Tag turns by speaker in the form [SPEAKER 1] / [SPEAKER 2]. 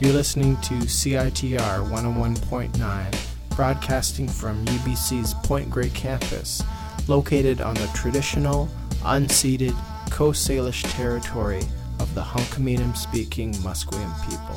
[SPEAKER 1] You're listening to CITR 101.9, broadcasting from UBC's Point Grey campus, located on the traditional, unceded Coast Salish territory of the Hunkaminam-speaking Musqueam people.